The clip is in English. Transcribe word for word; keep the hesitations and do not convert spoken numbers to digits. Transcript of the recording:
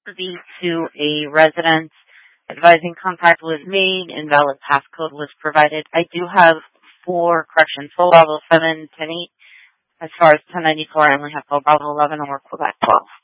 be to a residence advising contact was made, invalid passcode was provided. I do have four corrections, full Bravo seven, ten eight. As far as ten ninety-four, I only have full Bravo eleven or Quebec twelve.